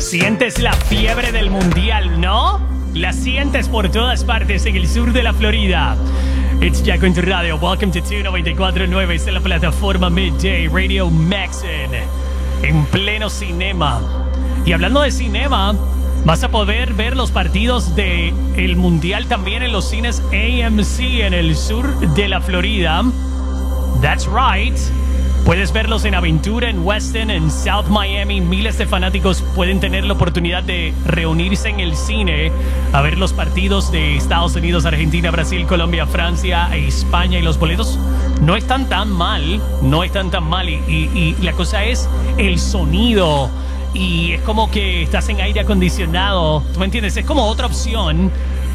Sientes la fiebre del mundial, ¿no? La sientes por todas partes en el sur de la Florida. It's Jaco en tu radio. Welcome to 294.9. Esta es la plataforma Midday Radio Maxen. En pleno cinema. Y hablando de cinema, vas a poder ver los partidos del mundial también en los cines AMC en el sur de la Florida. That's right. Puedes verlos en Aventura, en Weston, en South Miami. Miles de fanáticos pueden tener la oportunidad de reunirse en el cine a ver los partidos de Estados Unidos, Argentina, Brasil, Colombia, Francia e España. Y los boletos no están tan mal, y la cosa es el sonido. Y es como que estás en aire acondicionado, ¿tú me entiendes? Es como otra opción